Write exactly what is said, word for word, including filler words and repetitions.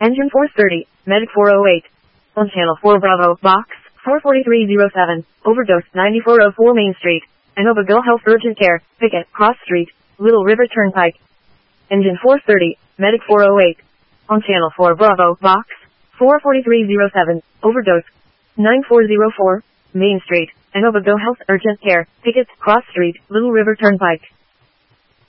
Engine four thirty, Medic four oh eight. On Channel four Bravo, Box four forty-three oh seven, Overdose ninety-four oh four Main Street, Enoba Go Health Urgent Care, Pickett, Cross Street, Little River Turnpike. Engine four thirty, Medic four oh eight. On Channel four Bravo, Box four forty-three oh seven, Overdose ninety-four oh four, Main Street, Enoba Go Health Urgent Care, Pickett, Cross Street, Little River Turnpike.